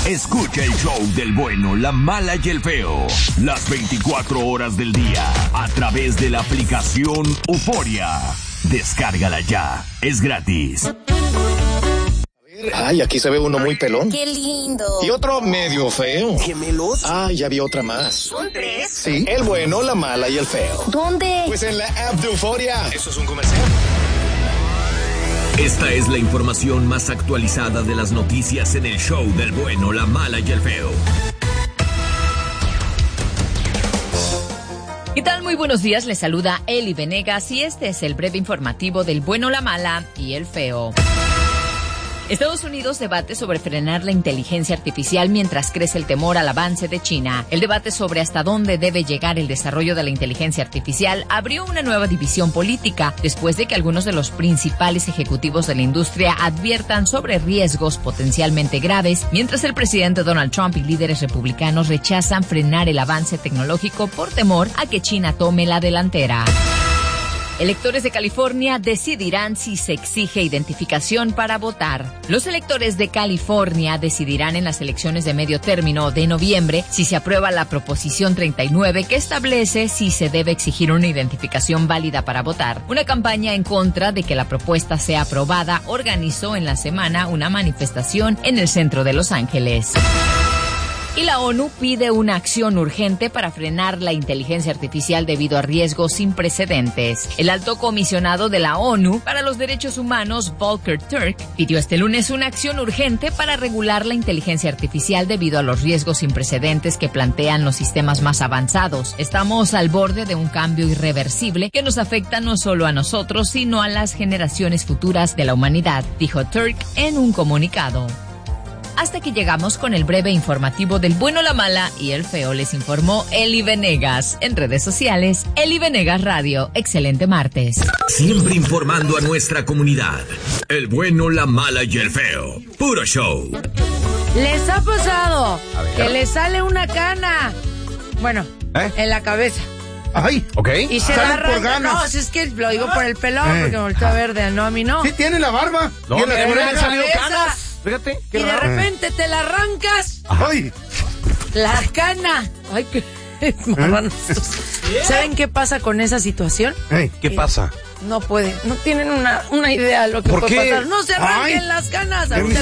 Escucha el show del bueno, la mala y el feo. Las 24 horas del día. A través de la aplicación Euforia. Descárgala ya. Es gratis. Ay, aquí se ve uno muy pelón. ¡Qué lindo! Y otro medio feo. ¿Gemelos? Ay, ya vi otra más. ¿Son tres? Sí, el bueno, la mala y el feo. ¿Dónde? Pues en la app de Euforia. ¿Eso es un comercial? Esta es la información más actualizada de las noticias en el show del bueno, la mala y el feo. ¿Qué tal? Muy buenos días, les saluda Eli Venegas y este es el breve informativo del bueno, la mala y el feo. Estados Unidos debate sobre frenar la inteligencia artificial mientras crece el temor al avance de China. El debate sobre hasta dónde debe llegar el desarrollo de la inteligencia artificial abrió una nueva división política después de que algunos de los principales ejecutivos de la industria adviertan sobre riesgos potencialmente graves, mientras el presidente Donald Trump y líderes republicanos rechazan frenar el avance tecnológico por temor a que China tome la delantera. Electores de California decidirán si se exige identificación para votar. Los electores de California decidirán en las elecciones de medio término de noviembre si se aprueba la Proposición 39 que establece si se debe exigir una identificación válida para votar. Una campaña en contra de que la propuesta sea aprobada organizó en la semana una manifestación en el centro de Los Ángeles. Y la ONU pide una acción urgente para frenar la inteligencia artificial debido a riesgos sin precedentes. El alto comisionado de la ONU para los Derechos Humanos, Volker Turk, pidió este lunes una acción urgente para regular la inteligencia artificial debido a los riesgos sin precedentes que plantean los sistemas más avanzados. Estamos al borde de un cambio irreversible que nos afecta no solo a nosotros, sino a las generaciones futuras de la humanidad, dijo Turk en un comunicado. Hasta que llegamos con el breve informativo del bueno, la mala y el feo, les informó Eli Venegas. En redes sociales, Eli Venegas Radio. Excelente martes. Siempre informando a nuestra comunidad. El bueno, la mala y el feo. Puro show. ¿Les ha pasado que le sale una cana? Bueno, en la cabeza. Ay, ok. Y se la arranca. No, si es que lo digo por el pelón, porque me volteó a ver no, a mí no. Sí, tiene la barba. No, y en pero la le han salido canas. Fíjate. Y de repente te la arrancas. Ay. La cana. Ay, qué marranos. ¿Saben qué pasa con esa situación? ¿Qué pasa? No pueden, no tienen una idea de lo que puede pasar. No se arranquen las canas. Ahorita